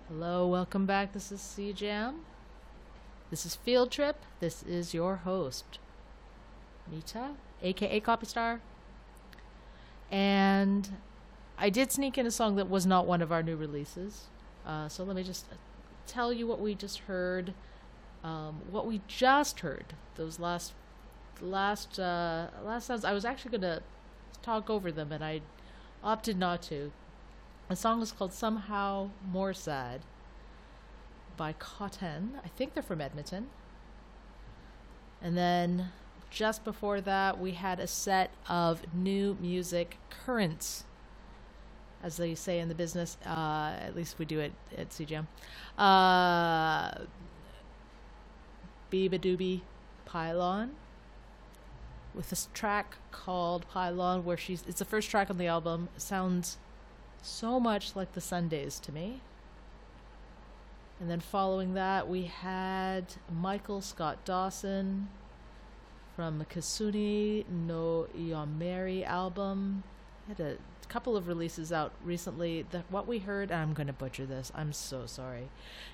Hello, welcome back. This is C Jam. This is Field Trip. This is your host, Mita, aka Copy Star. And I did sneak in a song that was not one of our new releases. So let me just tell you what we just heard. What we just heard. Those last sounds. I was actually gonna talk over them, and I opted not to. The song is called Somehow More Sad by Cotton. I think they're from Edmonton. And then just before that, we had a set of new music currents, as they say in the business. At least we do it at CGM. Biba Doobie Pylon with this track called Pylon, where it's the first track on the album. It sounds so much like the Sundays to me. And then following that, we had Michael Scott Dawson from the Kasuni no Yomeri album. Had a couple of releases out recently. What we heard, and I'm going to butcher this, I'm so sorry.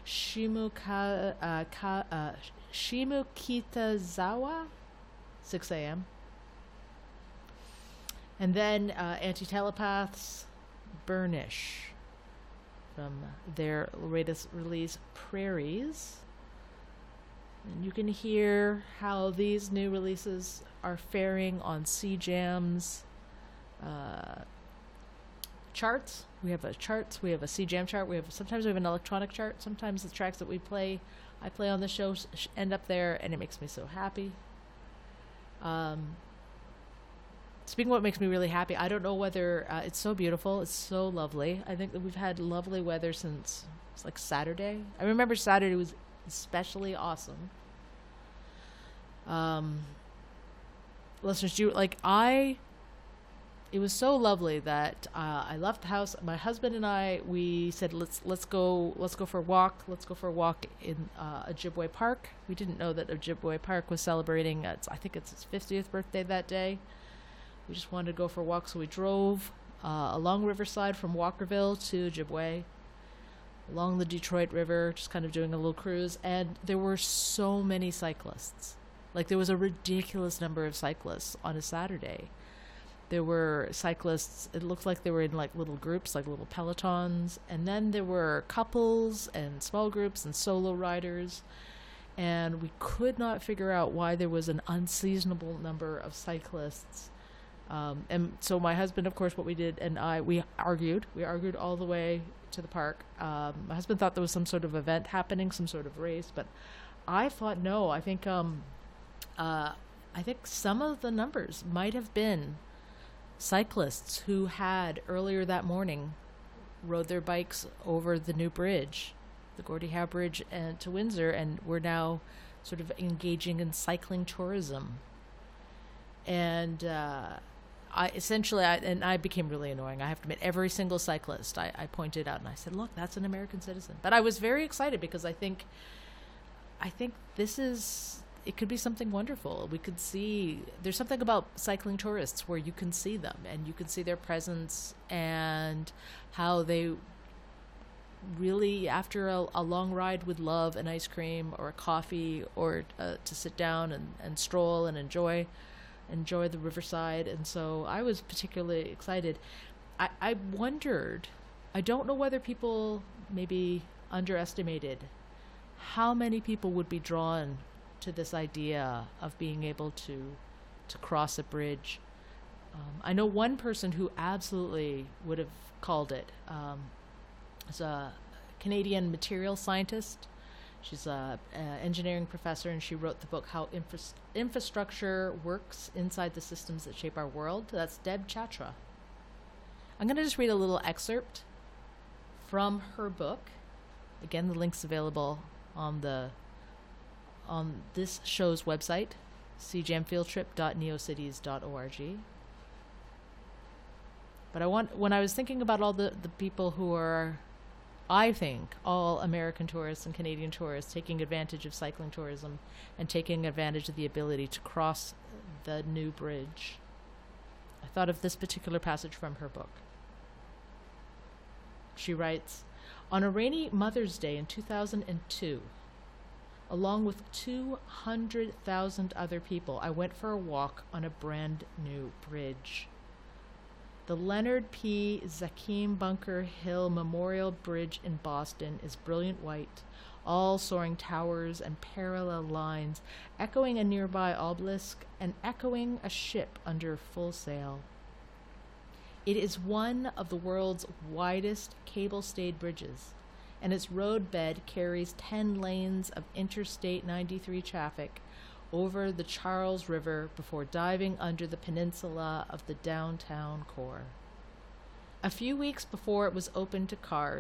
Shimukitazawa, 6 a.m. And then Anti-Telepaths, Burnish, from their latest release, Prairies. And you can hear how these new releases are faring on CJam's charts. We have a charts. We have a CJam chart. Sometimes we have an electronic chart. Sometimes the tracks that I play on the show, end up there, and it makes me so happy. Speaking of what makes me really happy, I don't know whether it's so beautiful. It's so lovely. I think that we've had lovely weather since it's like Saturday. I remember Saturday was especially awesome. Listeners, it was so lovely that I left the house. My husband and we said let's go for a walk. Let's go for a walk in Ojibwe Park. We didn't know that Ojibwe Park was celebrating. I think it's its 50th birthday that day. We just wanted to go for a walk, so we drove along Riverside from Walkerville to Ojibwe, along the Detroit River, just kind of doing a little cruise. And there were so many cyclists. Like, there was a ridiculous number of cyclists on a Saturday. There were cyclists, it looked like they were in like little groups, like little pelotons. And then there were couples and small groups and solo riders. And we could not figure out why there was an unseasonable number of cyclists. And so my husband, of course, what we did, and we argued all the way to the park. My husband thought there was some sort of event happening, some sort of race, but I thought no. I think some of the numbers might have been cyclists who had earlier that morning rode their bikes over the new bridge, the Gordie Howe Bridge, and to Windsor, and were now sort of engaging in cycling tourism. And I became really annoying. I have to admit, every single cyclist I pointed out, and I said, look, that's an American citizen. But I was very excited because I think it could be something wonderful. We could see, there's something about cycling tourists where you can see them and you can see their presence and how they really, after a long ride, would love an ice cream or a coffee or to sit down and stroll and enjoy the riverside. And so I was particularly excited. I wondered, I don't know whether people maybe underestimated how many people would be drawn to this idea of being able to cross a bridge. I know one person who absolutely would have called it. Is a Canadian material scientist. She's an engineering professor, and she wrote the book How Infrastructure Works Inside the Systems That Shape Our World. That's Deb Chatra. I'm going to just read a little excerpt from her book. Again, the link's available on this show's website, cjamfieldtrip.neocities.org. But when I was thinking about all the people who are, I think, all American tourists and Canadian tourists taking advantage of cycling tourism and taking advantage of the ability to cross the new bridge, I thought of this particular passage from her book. She writes, On a rainy Mother's Day in 2002, along with 200,000 other people, I went for a walk on a brand new bridge. The Leonard P. Zakim Bunker Hill Memorial Bridge in Boston is brilliant white, all soaring towers and parallel lines, echoing a nearby obelisk and echoing a ship under full sail. It is one of the world's widest cable-stayed bridges, and its roadbed carries 10 lanes of Interstate 93 traffic over the Charles River before diving under the peninsula of the downtown core. A few weeks before it was opened to cars,